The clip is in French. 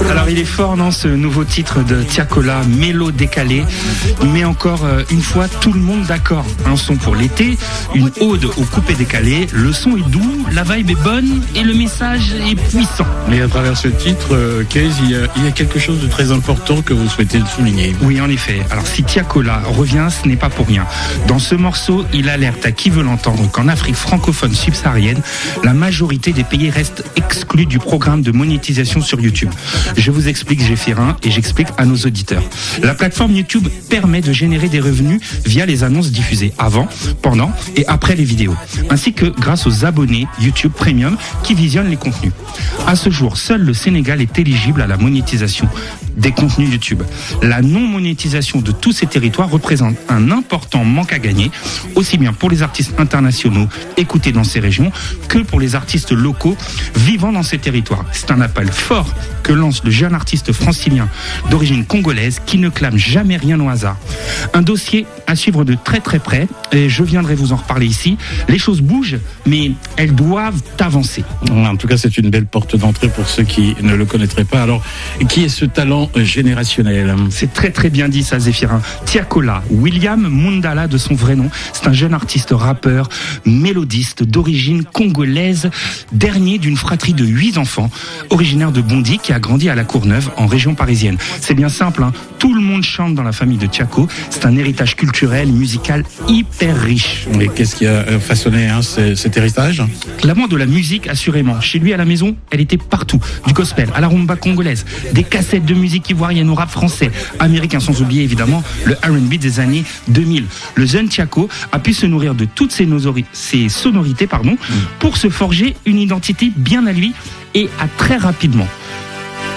Alors il est fort, non, ce nouveau titre de Tiakola, Mélo décalé, mais encore une fois tout le monde d'accord. Un son pour l'été, une ode au coupé décalé, le son est doux, la vibe est bonne et le message est puissant. Mais à travers ce titre, Kees, il y a quelque chose de très important que vous souhaitez souligner. Oui, en effet. Alors si Tiakola revient, ce n'est pas pour rien. Dans ce morceau, il alerte à qui veut l'entendre qu'en Afrique francophone subsaharienne, la majorité des pays restent exclus du programme de monétisation sur YouTube. Je vous explique, Zéphirin, et j'explique à nos auditeurs. La plateforme YouTube permet de générer des revenus via les annonces diffusées avant, pendant et après les vidéos, ainsi que grâce aux abonnés YouTube Premium qui visionnent les contenus. À ce jour, seul le Sénégal est éligible à la monétisation des contenus YouTube. La non-monétisation de tous ces territoires représente un important manque à gagner, aussi bien pour les artistes internationaux écoutés dans ces régions que pour les artistes locaux vivant dans ces territoires. C'est un appel fort que lance le jeune artiste francilien d'origine congolaise qui ne clame jamais rien au hasard. Un dossier à suivre de très très près et je viendrai vous en reparler ici. Les choses bougent, mais elles doivent avancer. En tout cas, c'est une belle porte d'entrée pour ceux qui ne le connaîtraient pas. Alors, qui est ce talent générationnel? C'est très très bien dit ça, Zéphirin. Tiakola, William Mundala de son vrai nom, c'est un jeune artiste rappeur, mélodiste d'origine congolaise, dernier d'une fratrie de 8 enfants, originaire de Bondy qui a grandi à La Courneuve en région parisienne. C'est bien simple, hein. Tout le monde chante dans la famille de Tiako. C'est un héritage culturel, musical hyper riche. Et qu'est-ce qui a façonné cet héritage? L'amour de la musique, assurément. Chez lui, à la maison, elle était partout. Du gospel à la rumba congolaise, des cassettes de musique ivoirienne au rap français, américain, sans oublier évidemment le R&B des années 2000. Le jeune Tiako a pu se nourrir de toutes ces sonorités pour se forger une identité bien à lui et à très rapidement.